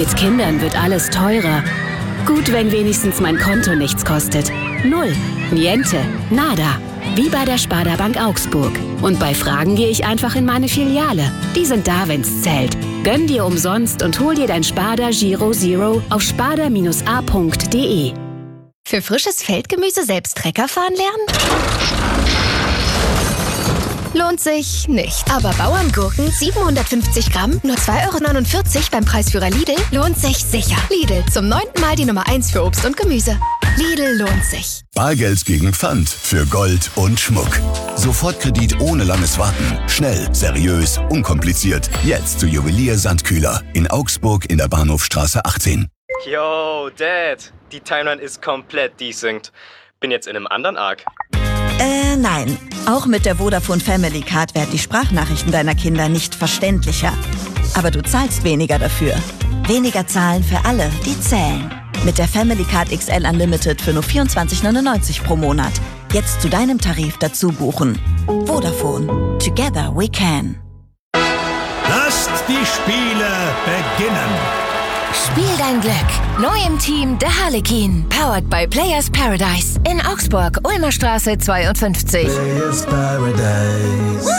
Mit Kindern wird alles teurer. Gut, wenn wenigstens mein Konto nichts kostet. Null, niente, nada. Wie bei der Sparda Bank Augsburg. Und bei Fragen gehe ich einfach in meine Filiale. Die sind da, wenn's zählt. Gönn dir umsonst und hol dir dein Sparda Giro Zero auf sparda-a.de. Für frisches Feldgemüse selbst Trecker fahren lernen? Lohnt sich nicht. Aber Bauerngurken 750 Gramm, nur 2,49 € beim Preisführer Lidl, lohnt sich sicher. Lidl, zum 9. Mal die Nummer 1 für Obst und Gemüse. Lidl lohnt sich. Bargeld gegen Pfand für Gold und Schmuck. Sofortkredit ohne langes Warten. Schnell, seriös, unkompliziert. Jetzt zu Juwelier Sandkühler in Augsburg in der Bahnhofstraße 18. Yo, Dad, die Timeline ist komplett desynced. Bin jetzt in einem anderen Arc. Nein. Auch mit der Vodafone Family Card werden die Sprachnachrichten deiner Kinder nicht verständlicher. Aber du zahlst weniger dafür. Weniger zahlen für alle, die zählen. Mit der Family Card XL Unlimited für nur 24,99 € pro Monat. Jetzt zu deinem Tarif dazu buchen. Vodafone. Together we can. Lasst die Spiele beginnen. Spiel dein Glück. Neu im Team der Harlekin. Powered by Players Paradise. In Augsburg, Ulmer Straße 52. Players Paradise.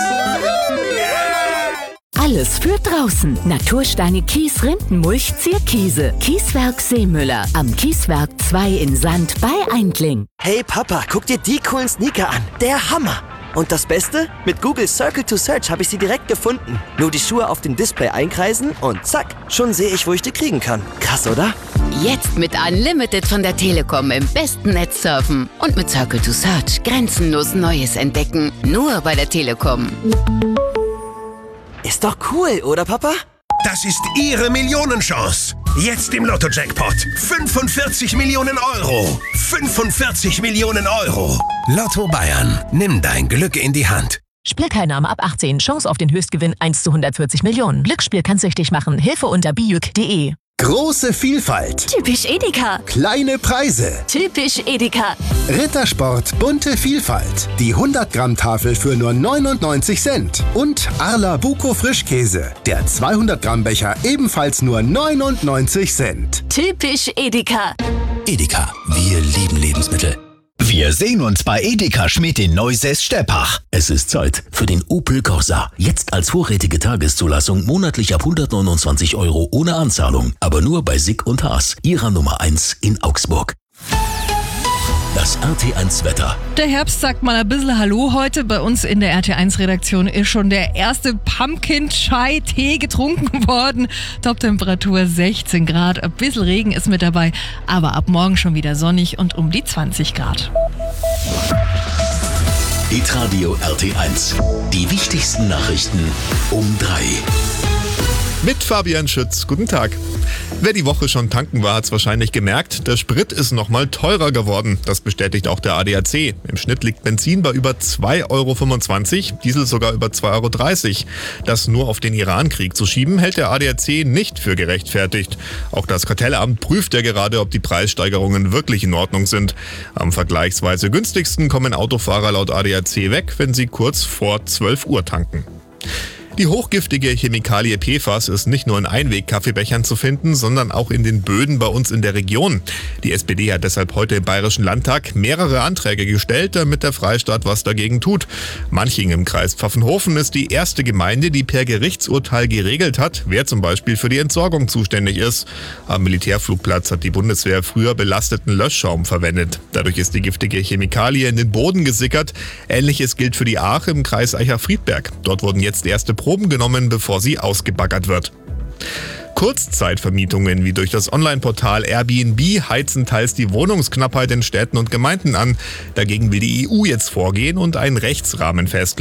Alles für draußen. Natursteine, Kies, Rindenmulch, Zierkiese. Kieswerk Seemüller. Am Kieswerk 2 in Sand bei Eindling. Hey Papa, guck dir die coolen Sneaker an. Der Hammer. Und das Beste? Mit Google Circle to Search habe ich sie direkt gefunden. Nur die Schuhe auf dem Display einkreisen und zack, schon sehe ich, wo ich die kriegen kann. Krass, oder? Jetzt mit Unlimited von der Telekom im besten Netz surfen. Und mit Circle to Search grenzenlos Neues entdecken. Nur bei der Telekom. Ist doch cool, oder Papa? Das ist Ihre Millionenchance. Jetzt im Lotto-Jackpot. 45 Millionen Euro. 45 Millionen Euro. Lotto Bayern. Nimm dein Glück in die Hand. Spielteilnahme ab 18. Chance auf den Höchstgewinn 1 zu 140 Millionen. Glücksspiel kann süchtig machen. Hilfe unter bijuk.de. Große Vielfalt. Typisch Edeka. Kleine Preise. Typisch Edeka. Rittersport, bunte Vielfalt. Die 100-Gramm-Tafel für nur 99 Cent. Und Arla Buko Frischkäse. Der 200-Gramm-Becher ebenfalls nur 99 Cent. Typisch Edeka. Edeka, wir lieben Lebensmittel. Wir sehen uns bei Edeka Schmidt in Neusäß-Steppach. Es ist Zeit für den Opel Corsa. Jetzt als vorrätige Tageszulassung monatlich ab 129 € ohne Anzahlung. Aber nur bei Sick und Haas, ihrer Nummer 1 in Augsburg. Das RT1-Wetter. Der Herbst sagt mal ein bisschen Hallo heute. Bei uns in der RT1-Redaktion ist schon der erste Pumpkin-Chai-Tee getrunken worden. Toptemperatur 16 Grad. Ein bisschen Regen ist mit dabei, aber ab morgen schon wieder sonnig und um die 20 Grad. Hitradio RT1. Die wichtigsten Nachrichten um 3. Mit Fabian Schütz. Guten Tag. Wer die Woche schon tanken war, hat es wahrscheinlich gemerkt. Der Sprit ist nochmal teurer geworden. Das bestätigt auch der ADAC. Im Schnitt liegt Benzin bei über 2,25 €, Diesel sogar über 2,30 €. Das nur auf den Iran-Krieg zu schieben, hält der ADAC nicht für gerechtfertigt. Auch das Kartellamt prüft ja gerade, ob die Preissteigerungen wirklich in Ordnung sind. Am vergleichsweise günstigsten kommen Autofahrer laut ADAC weg, wenn sie kurz vor 12 Uhr tanken. Die hochgiftige Chemikalie PFAS ist nicht nur in Einweg-Kaffeebechern zu finden, sondern auch in den Böden bei uns in der Region. Die SPD hat deshalb heute im Bayerischen Landtag mehrere Anträge gestellt, damit der Freistaat was dagegen tut. Manching im Kreis Pfaffenhofen ist die erste Gemeinde, die per Gerichtsurteil geregelt hat, wer zum Beispiel für die Entsorgung zuständig ist. Am Militärflugplatz hat die Bundeswehr früher belasteten Löschschaum verwendet. Dadurch ist die giftige Chemikalie in den Boden gesickert. Ähnliches gilt für die Aach im Kreis Eicher-Friedberg. Dort wurden jetzt erste Proben genommen, bevor sie ausgebaggert wird. Kurzzeitvermietungen wie durch das Online-Portal Airbnb heizen teils die Wohnungsknappheit in Städten und Gemeinden an. Dagegen will die EU jetzt vorgehen und einen Rechtsrahmen festlegen.